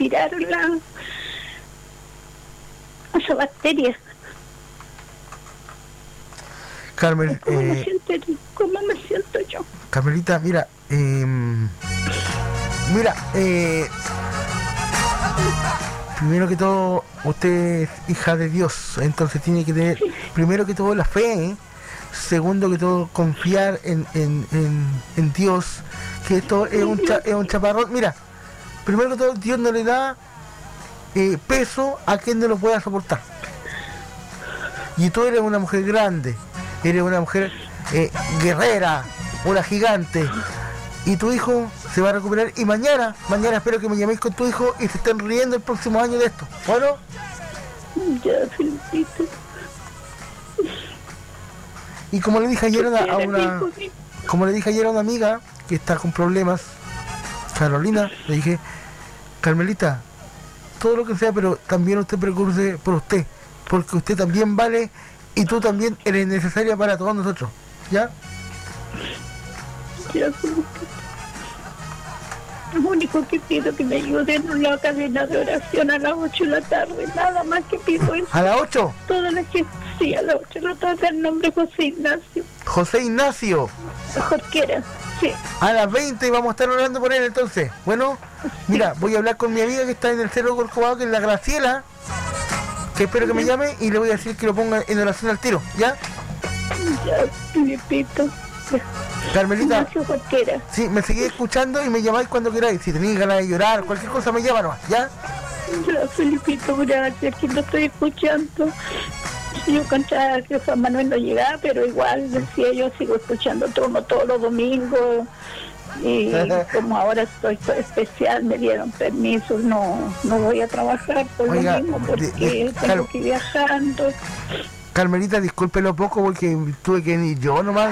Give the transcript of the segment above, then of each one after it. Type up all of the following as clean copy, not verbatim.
respirar esa bacteria. Carmen, ¿Cómo me siento yo? Carmelita, mira, primero que todo, usted es hija de Dios, entonces tiene que tener, primero que todo, la fe, ¿eh? Segundo que todo, confiar en Dios, que esto es un chaparrón. Mira, primero que todo, Dios no le da peso a quien no lo pueda soportar. Y tú eres una mujer grande, eres una mujer guerrera, una gigante, y tu hijo se va a recuperar. Y mañana espero que me llaméis con tu hijo y se estén riendo el próximo año de esto. ¿Bueno? Ya, Felipito. Y como le dije ayer a una amiga que está con problemas, Carolina, le dije, Carmelita, todo lo que sea, pero también usted preocupe por usted, porque usted también vale y tú también eres necesaria para todos nosotros. ¿Ya? Ya, lo único que pido que me ayuden en la cadena de oración a las 8 de la tarde, nada más que pido eso. ¿A las 8? Toda la gente, sí, a las 8, no todo el nombre José Ignacio. José Ignacio. Jorquera, sí. A las 20 vamos a estar orando por él entonces. Bueno, mira, voy a hablar con mi amiga que está en el Cerro Corcovado, que es la Graciela, que espero que me llame, y le voy a decir que lo ponga en oración al tiro, ¿ya? Ya, Filipito. Carmelita, Jorquera. sí, me seguís escuchando y me llamáis cuando queráis. Si tenéis ganas de llorar, cualquier cosa me llama nomás, ¿ya? Ya, Felipito, gracias, que lo estoy escuchando. Yo contaba que Juan Manuel no llegaba, pero igual decía yo, sigo escuchando todos los domingos. Y como ahora estoy especial, me dieron permiso, no voy a trabajar por lo mismo, porque tengo que ir viajando. Carmelita, discúlpelo poco porque tuve que venir yo nomás.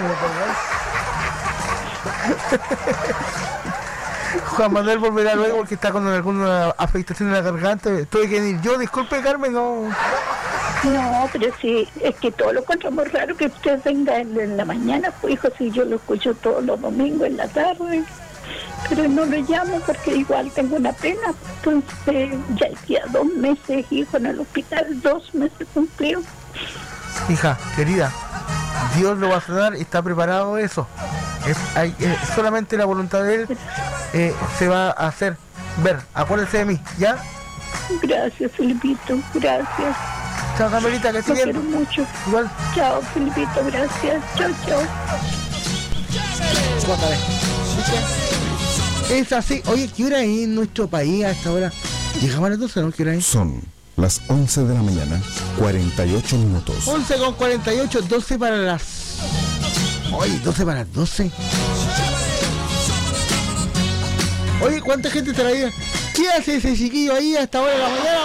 Juan Manuel volverá luego porque está con alguna afectación en la garganta. Tuve que venir yo, disculpe, Carmen, no. No, pero sí, es que todo lo encontramos raro que usted venga en la mañana, pues hijo, si yo lo escucho todos los domingos en la tarde, pero no lo llamo porque igual tengo una pena. Entonces ya hacía 2 meses, hijo, en el hospital, 2 meses cumplió. Hija, querida, Dios lo va a sanar y está preparado eso. Solamente la voluntad de Él se va a hacer ver. Acuérdese de mí, ¿ya? Gracias, Felipito, gracias. Chao, Carmelita, que estés bien. Quiero mucho. Igual. Chao, Felipito, gracias. Chao, chao. Es así. Oye, ¿qué hora es en nuestro país a esta hora? Llegamos a las 12, ¿no? ¿Qué hora es? Son las 11 de la mañana, 48 minutos. 11:48, 12 para las... Oye, 12 para las 12. Oye, ¿cuánta gente estará ahí? ¿Qué hace ese chiquillo ahí a esta hora de la mañana?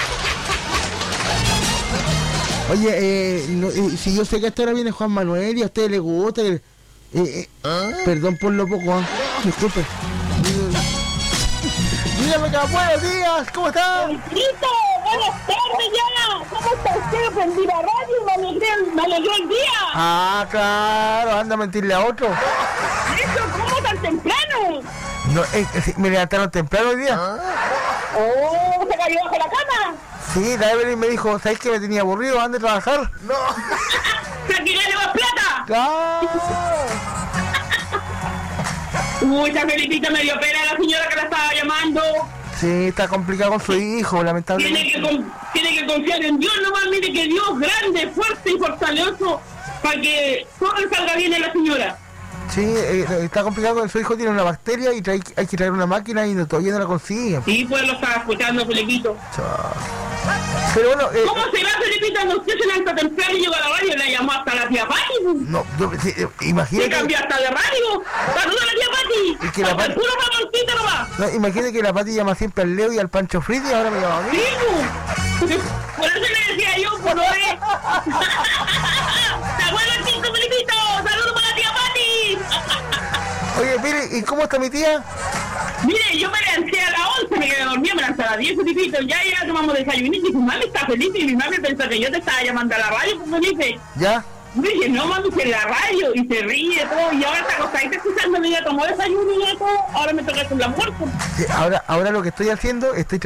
Oye, si yo sé que a esta hora viene Juan Manuel y a ustedes les gusta... Perdón por lo poco, disculpe. Dígame, buenos días, ¿cómo está? ¡Grito! ¡Buenas tardes, ya! ¿Cómo está usted? Prendí la radio y me alegré el día. Ah, claro, anda a mentirle a otro. ¿Eso? ¿Cómo tan temprano? No, me levantaron temprano hoy día. ¡Oh! ¿Se cayó bajo la cama? Sí, la Evelyn me dijo, ¿sabes que me tenía aburrido? ¿Ande a trabajar? No. ¡Saquirle más plata! ¡Claro! Uy, esa Felipita me dio pena a la señora que la estaba llamando. Sí, está complicado con su hijo, lamentablemente. Tiene que confiar en Dios nomás, mire que Dios grande, fuerte y fortalecido para que todo salga bien en la señora. Sí, está complicado con su hijo, tiene una bacteria y hay que traer una máquina y todavía no la consiguen. Sí, pues lo estaba escuchando, Felipito. Pero bueno... ¿Cómo será, Felipito, cuando usted se levanta temprano y llega a la radio y la llamó hasta la tía Pati? No, imagínate... ¿Se cambió hasta de radio? ¡Saluda a la tía Pati! Es que la Pati... ¡Puro mamoncito nomás! No, imagínate que la Pati llama siempre al Leo y al Pancho Friti y ahora me llama a mí. Sí, pues. Por eso le decía yo, por lo de... ¡Te acuerdas, chico, Felipito! ¡Saludos para la tía Pati! Oye, mire, ¿y cómo está mi tía? Mire, yo me levanté a las 11, me quedé dormida, me levanté a las 10, Felipito, ya tomamos desayunito y tu mami está feliz y mi mami pensó que yo te estaba llamando a la radio, pues me dice... ¿Ya? Me dice, no mami, que en la radio, y se ríe todo, y ahora está acostadita escuchándome, ya tomó desayuno y ya todo, ahora me toca hacer el almuerzo. Sí, ahora lo que estoy haciendo, estoy